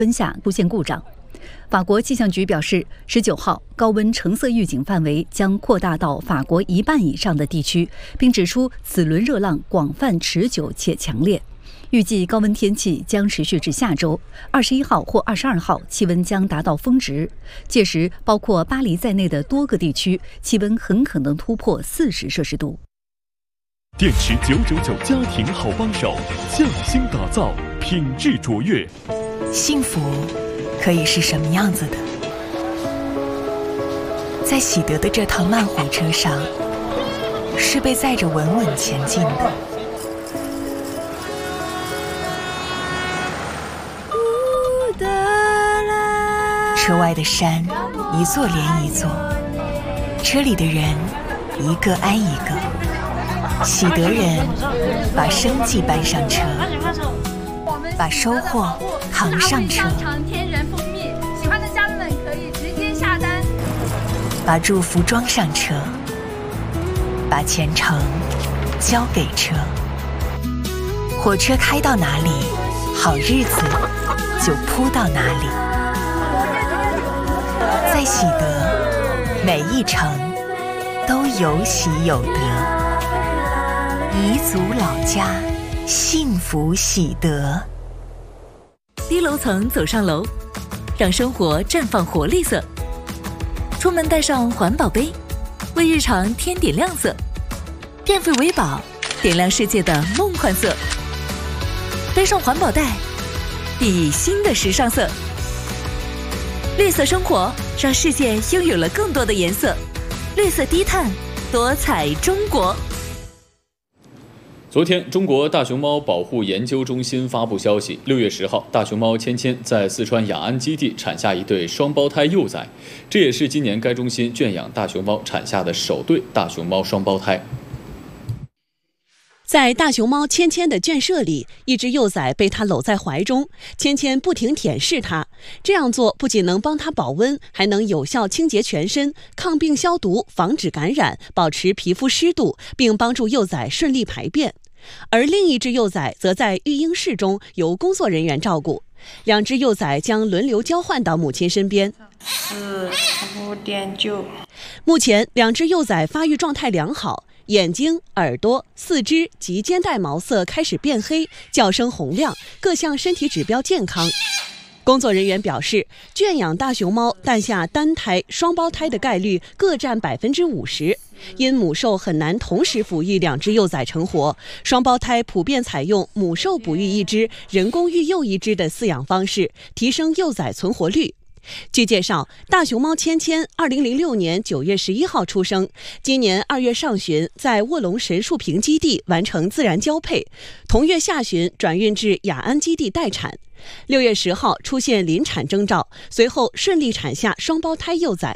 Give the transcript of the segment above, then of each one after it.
温下出现故障。法国气象局表示，19号高温橙色预警范围将扩大到法国一半以上的地区，并指出此轮热浪广泛、持久且强烈。预计高温天气将持续至下周21号或22号，气温将达到峰值，届时包括巴黎在内的多个地区气温很可能突破40摄氏度。 电池999家庭好帮手，匠心打造，品质卓越。 幸福可以是什么样子的？在喜得的这趟慢火车上，是被载着稳稳前进的。车外的山一座连一座，车里的人一个挨一个。喜得人把生计搬上车，把收获扛上车， 天然蜂蜜，喜欢的家人们可以直接下单。 把祝福装上车，把前程交给车。火车开到哪里，好日子就铺到哪里。在喜得，每一程都有喜有得。彝族老家，幸福喜得。 低楼层走上楼，让生活绽放活力色。出门带上环保杯，为日常添点亮色。电费为宝，点亮世界的梦幻色。背上环保袋，熠熠新的时尚色。绿色生活，让世界拥有了更多的颜色。绿色低碳，多彩中国。 昨天，中国大熊猫保护研究中心发布消息，6月10号，大熊猫芊芊在四川雅安基地产下一对双胞胎幼崽，这也是今年该中心圈养大熊猫产下的首对大熊猫双胞胎。 在大熊猫芊芊的圈舍里，一只幼崽被它搂在怀中，芊芊不停舔舐它。这样做不仅能帮它保温，还能有效清洁全身、抗病消毒、防止感染、保持皮肤湿度，并帮助幼崽顺利排便。而另一只幼崽则在育婴室中由工作人员照顾，两只幼崽将轮流交换到母亲身边。 5.9。 目前，两只幼崽发育状态良好。眼睛、耳朵、四肢及肩带毛色开始变黑，叫声洪亮，各项身体指标健康。工作人员表示，圈养大熊猫诞下单胎、双胞胎的概率各占50%。因母兽很难同时抚育两只幼崽成活，双胞胎普遍采用母兽哺育一只、人工育幼一只的饲养方式，提升幼崽存活率。据介绍，大熊猫芊芊2006年9月11号出生，今年2月上旬在卧龙神树坪基地完成自然交配，同月下旬转运至雅安基地待产，6月10号出现临产征兆，随后顺利产下双胞胎幼崽。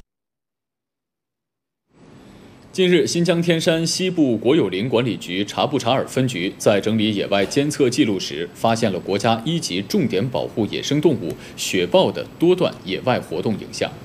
近日，新疆天山西部国有林管理局察布查尔分局在整理野外监测记录时，发现了国家1级重点保护野生动物雪豹的多段野外活动影像。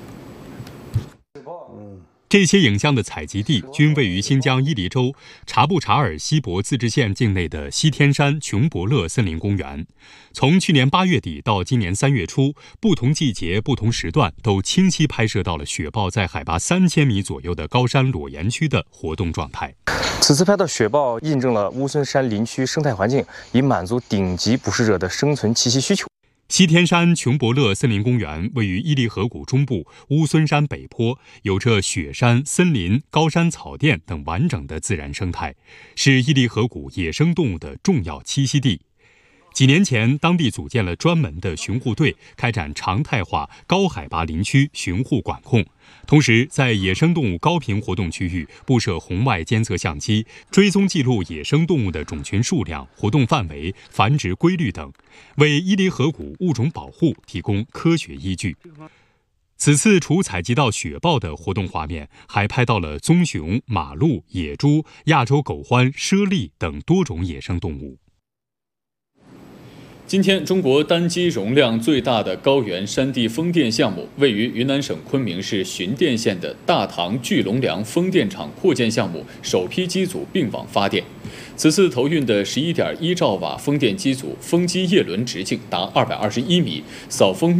这些影像的采集地均位于新疆伊犁州察布查尔西博自治县境内的西天山琼伯勒森林公园。从去年8月底到今年3月初，不同季节、不同时段都清晰拍摄到了雪豹在海拔3000米左右的高山裸岩区的活动状态。 此次拍到雪豹，印证了乌孙山林区生态环境以满足顶级捕食者的生存栖息需求。 西天山琼伯勒森林公园位于伊犁河谷中部乌孙山北坡，有着雪山、森林、高山草甸等完整的自然生态，是伊犁河谷野生动物的重要栖息地。几年前，当地组建了专门的巡护队，开展常态化高海拔林区巡护管控。同时，在野生动物高频活动区域布设红外监测相机，追踪记录野生动物的种群数量、活动范围、繁殖规律等，为伊犁河谷物种保护提供科学依据。此次除采集到雪豹的活动画面，还拍到了棕熊、马鹿、野猪、亚洲狗獾、猞猁等多种野生动物。 今天，中国单机容量最大的高原山地风电项目，位于云南省昆明市循电县的大唐巨龙梁风电场扩建项目首批机组并网发电。此次投运的11.1兆瓦风电机组风机叶轮直径达221米，扫风